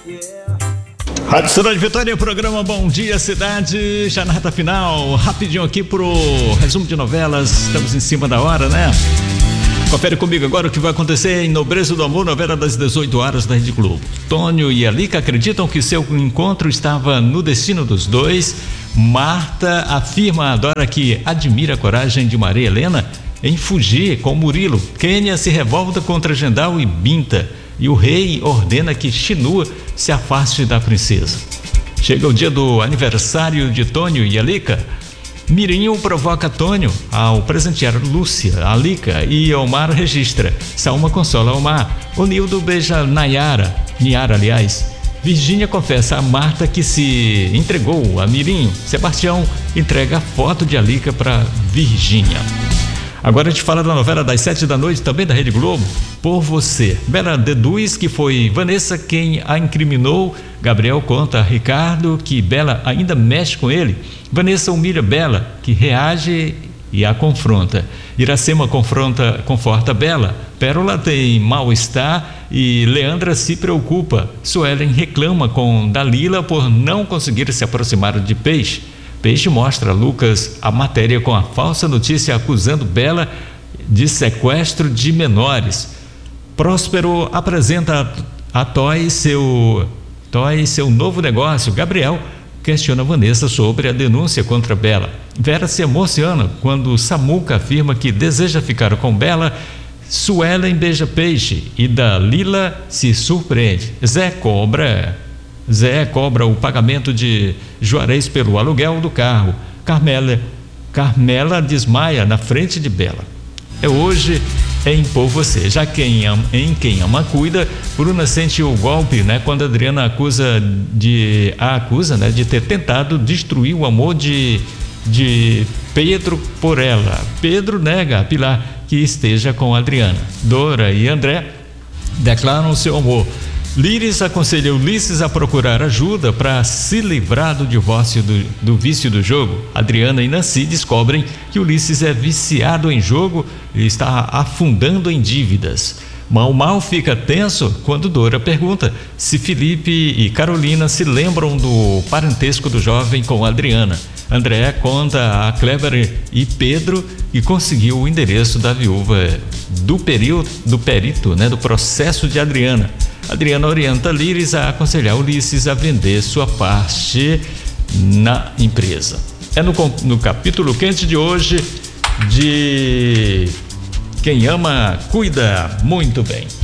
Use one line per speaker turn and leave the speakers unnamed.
Rádio Cidade Vitória, programa Bom Dia Cidade, já na reta final, rapidinho aqui pro resumo de novelas, estamos em cima da hora, né? Confere comigo agora o que vai acontecer em Nobreza do Amor, novela das 18 horas da Rede Globo. Tônio e Alica acreditam que seu encontro estava no destino dos dois. Marta afirma a Dora que admira a coragem de Maria Helena em fugir com Murilo. Quênia se revolta contra Gendal e Binta. E o rei ordena que Chinua se afaste da princesa. Chega o dia do aniversário de Tônio e Alica. Mirinho provoca Tônio ao presentear Lúcia, Alica, e Omar registra. Salma consola Omar. Onildo beija Niara, aliás. Virgínia confessa a Marta que se entregou a Mirinho. Sebastião entrega a foto de Alica para Virgínia. Agora a gente fala da novela das 7 da noite, também da Rede Globo, Por Você. Bela deduz que foi Vanessa quem a incriminou. Gabriel conta a Ricardo que Bela ainda mexe com ele. Vanessa humilha Bela, que reage e a confronta. Iracema conforta Bela. Pérola tem mal-estar e Leandra se preocupa. Suelen reclama com Dalila por não conseguir se aproximar de Peixe. Peixe mostra a Lucas a matéria com a falsa notícia acusando Bela de sequestro de menores. Próspero apresenta a Toy seu novo negócio. Gabriel questiona Vanessa sobre a denúncia contra Bela. Vera se emociona quando Samuca afirma que deseja ficar com Bela. Suelen beija Peixe e Dalila se surpreende. Zé cobra o pagamento de Juarez pelo aluguel do carro. Carmela desmaia na frente de Bela. É hoje em Por Você. Já quem ama cuida. Bruna sente o golpe, né, quando Adriana acusa de ter tentado destruir o amor de Pedro por ela. Pedro nega a Pilar que esteja com Adriana. Dora e André declaram seu amor. Líris aconselha Ulisses a procurar ajuda para se livrar do divórcio do vício do jogo. Adriana e Nancy descobrem que Ulisses é viciado em jogo e está afundando em dívidas. Mal fica tenso quando Dora pergunta se Felipe e Carolina se lembram do parentesco do jovem com Adriana. André conta a Clever e Pedro que conseguiu o endereço da viúva do perito, né, do processo de Adriana. Adriana orienta Líris a aconselhar Ulisses a vender sua parte na empresa. É no capítulo quente de hoje de Quem Ama Cuida. Muito bem.